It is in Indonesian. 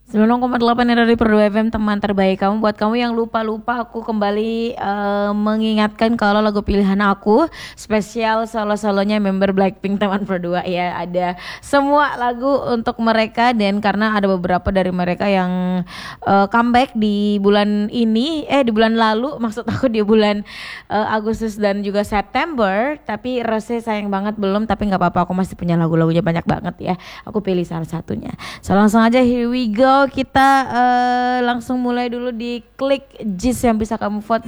90,8 dari Perdu FM, teman terbaik kamu. Buat kamu yang lupa-lupa, aku kembali mengingatkan kalau lagu pilihan aku spesial solo-solonya member Blackpink teman Perdua ya. Ada semua lagu untuk mereka, dan karena ada beberapa dari mereka yang comeback di bulan ini, di bulan lalu maksud aku, di bulan Agustus dan juga September. Tapi Rose sayang banget belum, tapi nggak apa-apa, aku masih punya lagu-lagunya banyak banget ya. Aku pilih salah satunya. So langsung aja, here we go. Kita langsung mulai dulu di klik JIS yang bisa kamu vote